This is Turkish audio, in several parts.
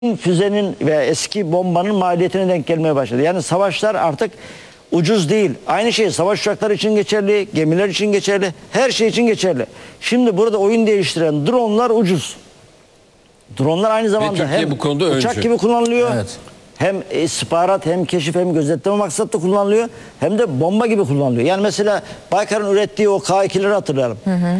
füzenin ve eski bombanın maliyetine denk gelmeye başladı. Yani savaşlar artık ucuz değil. Aynı şey savaş uçakları için geçerli, gemiler için geçerli, her şey için geçerli. Şimdi burada oyun değiştiren dronlar ucuz. Dronlar aynı zamanda hem bu konuda uçak öncü gibi kullanılıyor. Evet. Hem istihbarat, hem keşif, hem gözetleme maksatlı kullanılıyor. Hem de bomba gibi kullanılıyor. Yani mesela Baykar'ın ürettiği o K2'leri hatırlayalım.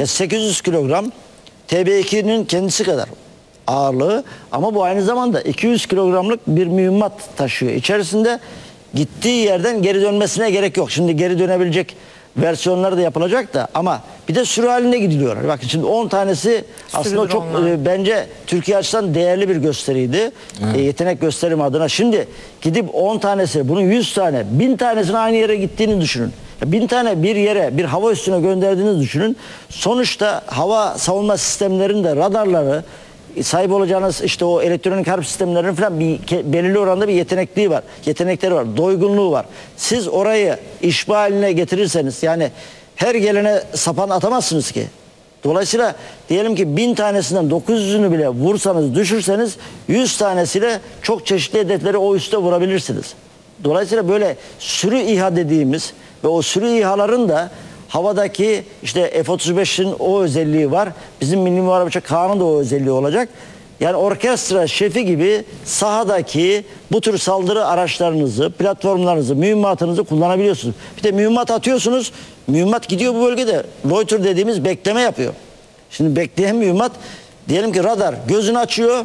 800 kilogram TB2'nin kendisi kadar ağırlığı, ama bu aynı zamanda 200 kilogramlık bir mühimmat taşıyor. İçerisinde gittiği yerden geri dönmesine gerek yok. Şimdi geri dönebilecek versiyonları da yapılacak da, ama bir de sürü halinde gidiliyor. Bakın şimdi 10 tanesi aslında çok bence Türkiye açısından değerli bir gösteriydi. Yetenek gösterim adına. Şimdi gidip 10 tanesi, bunun 100 tane, 1000 tanesinin aynı yere gittiğini düşünün. 1000 tane bir yere, bir hava üssüne gönderdiğinizi düşünün. Sonuçta hava savunma sistemlerinde radarları, sahip olacağınız işte o elektronik harp sistemlerinin falan belirli oranda bir yetenekleri var, doygunluğu var. Siz orayı işba haline getirirseniz, yani her gelene sapan atamazsınız ki. Dolayısıyla diyelim ki 1000 tanesinden 900'ünü bile vursanız, düşürseniz 100 tanesiyle çok çeşitli hedefleri o üste vurabilirsiniz. Dolayısıyla böyle sürü İHA dediğimiz ve o sürü İHA'ların da havadaki işte F-35'in o özelliği var. Bizim Milli Muharebe Uçak Kağan'ın da o özelliği olacak. Yani orkestra şefi gibi sahadaki bu tür saldırı araçlarınızı, platformlarınızı, mühimmatınızı kullanabiliyorsunuz. Bir de mühimmat atıyorsunuz. Mühimmat gidiyor bu bölgede. Loiter dediğimiz bekleme yapıyor. Şimdi bekleyen mühimmat, diyelim ki radar gözünü açıyor.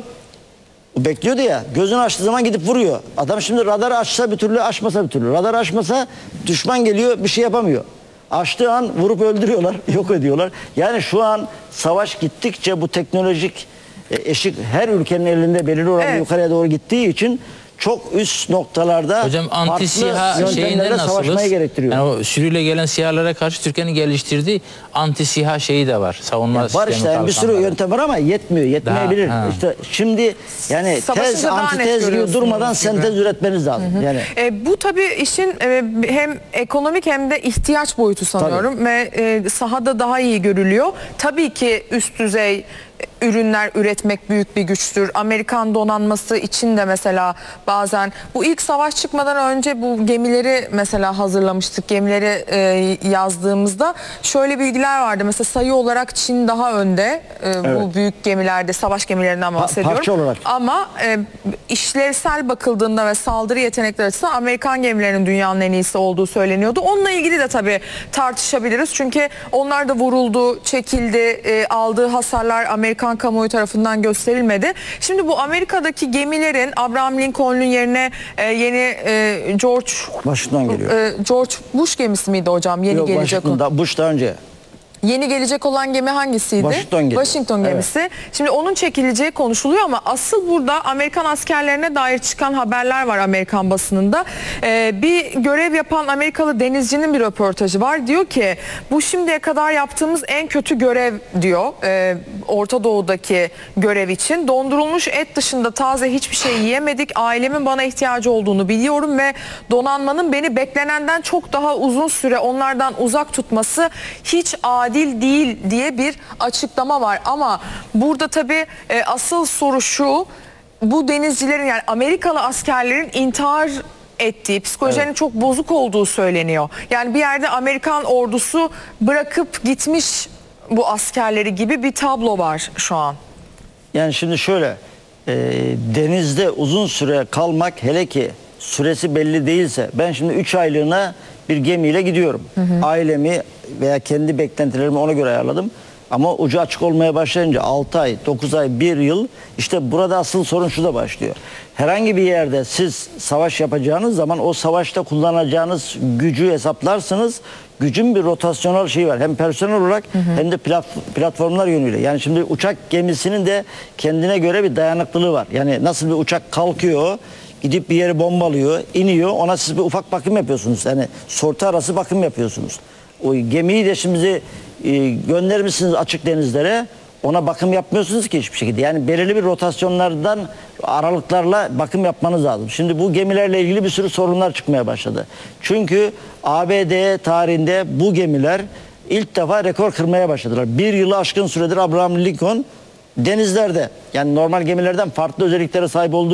O bekliyordu ya. Gözünü açtığı zaman gidip vuruyor. Adam şimdi radarı açsa bir türlü, açmasa bir türlü. Radar açmasa düşman geliyor, bir şey yapamıyor. Açtığı an vurup öldürüyorlar, yok ediyorlar. Yani şu an savaş gittikçe bu teknolojik eşik her ülkenin elinde belirli oranda yukarıya doğru gittiği için çok üst noktalarda hocam anti-SİHA şeyinden savaşmayı gerektiriyor. Yani o sürüyle gelen SİHA'lara karşı Türkiye'nin geliştirdiği anti-SİHA şeyi de var. Savunma var işte, yani bir sürü yöntem var ama yetmiyor, yetmeyebilir. İşte şimdi yani tez, antitez gibi durmadan sentez üretmeniz lazım. Yani bu tabii işin hem ekonomik hem de ihtiyaç boyutu sanıyorum ve sahada daha iyi görülüyor. Tabii ki üst düzey ürünler üretmek büyük bir güçtür. Amerikan donanması için de mesela bazen bu ilk savaş çıkmadan önce bu gemileri mesela hazırlamıştık. Gemileri yazdığımızda şöyle bilgiler vardı. Mesela sayı olarak Çin daha önde bu büyük gemilerde, savaş gemilerinden bahsediyorum. Parça olarak. Ama işlevsel bakıldığında ve saldırı yetenekleri açısından Amerikan gemilerinin dünyanın en iyisi olduğu söyleniyordu. Onunla ilgili de tabii tartışabiliriz. Çünkü onlar da vuruldu, çekildi, aldığı hasarlar Amerikan kamuoyu tarafından gösterilmedi. Şimdi bu Amerika'daki gemilerin Abraham Lincoln'un yerine yeni George Bush gemisi miydi hocam? Yeni gelecek Bush daha önce. Yeni gelecek olan gemi hangisiydi? Washington gemisi. Evet. Şimdi onun çekileceği konuşuluyor ama asıl burada Amerikan askerlerine dair çıkan haberler var Amerikan basınında. Bir görev yapan Amerikalı denizcinin bir röportajı var. Diyor ki bu şimdiye kadar yaptığımız en kötü görev diyor. Orta Doğu'daki görev için. Dondurulmuş et dışında taze hiçbir şey yiyemedik. Ailemin bana ihtiyacı olduğunu biliyorum ve donanmanın beni beklenenden çok daha uzun süre onlardan uzak tutması hiç adil değil diye bir açıklama var. Ama burada tabii asıl soru şu: bu denizcilerin, yani Amerikalı askerlerin intihar ettiği, psikolojilerinin çok bozuk olduğu söyleniyor. Yani bir yerde Amerikan ordusu bırakıp gitmiş bu askerleri gibi bir tablo var şu an. Yani şimdi şöyle, denizde uzun süre kalmak, hele ki süresi belli değilse, ben şimdi 3 aylığına bir gemiyle gidiyorum. Ailemi veya kendi beklentilerimi ona göre ayarladım. Ama ucu açık olmaya başlayınca 6 ay, 9 ay, 1 yıl, işte burada asıl sorun şu da başlıyor. Herhangi bir yerde siz savaş yapacağınız zaman o savaşta kullanacağınız gücü hesaplarsınız. Gücün bir rotasyonel şeyi var. Hem personel olarak hem de platformlar yönüyle. Yani şimdi uçak gemisinin de kendine göre bir dayanıklılığı var. Yani nasıl bir uçak kalkıyor, gidip bir yeri bombalıyor, iniyor, ona siz bir ufak bakım yapıyorsunuz. Yani sortu arası bakım yapıyorsunuz. O gemiyi de şimdi göndermişsiniz açık denizlere, ona bakım yapmıyorsunuz ki hiçbir şekilde. Yani belirli bir rotasyonlardan, aralıklarla bakım yapmanız lazım. Şimdi bu gemilerle ilgili bir sürü sorunlar çıkmaya başladı. Çünkü ABD tarihinde bu gemiler ilk defa rekor kırmaya başladılar. 1 yılı aşkın süredir Abraham Lincoln denizlerde yani normal gemilerden farklı özelliklere sahip olduğu